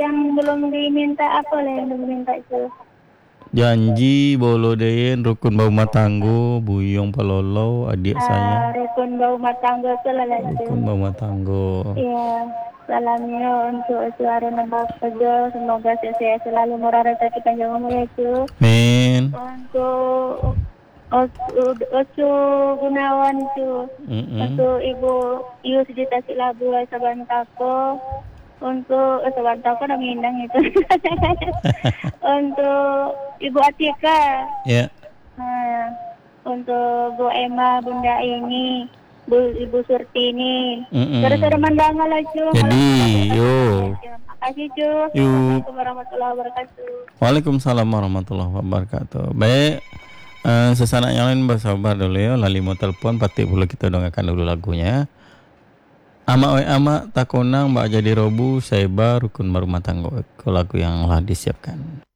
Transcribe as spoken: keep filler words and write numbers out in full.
yang belum diminta apa lah yang belum diminta itu? Janji bolo deyen rukun rumah tanggo buyong palolo adik Ah, saya. rukun rumah tangga itu lah itu. Rukun rumah tanggo. Iya, salamnya untuk suara nambah kerja. Semoga sehat selalu murah rezeki panjang umur itu. Men. Untuk Ocu Gunawan itu. Mm-mm. Untuk Ibu Ius di Tasik Labu Sabantako. Untuk eh, Sabantako nama Minang itu. Untuk Ibu Atika. Ya. Nah, untuk Bu Emma, Bunda ini, Bu Ibu Surtini. Suara-suara Mm-mm. mandangan lah cu. Jadi, yo. Makasih cu. Yuk. Assalamualaikum warahmatullahi wabarakatuh. Waalaikumsalam warahmatullahi wabarakatuh. Baik, eh, sesanak yang lain bersabar dulu ya. Lali mau telepon, patik pula kita dengarkan dulu lagunya. Ama oi ama takonang mbak jadi robu saiba rukun rumah tangga. Lagu yang lah disiapkan.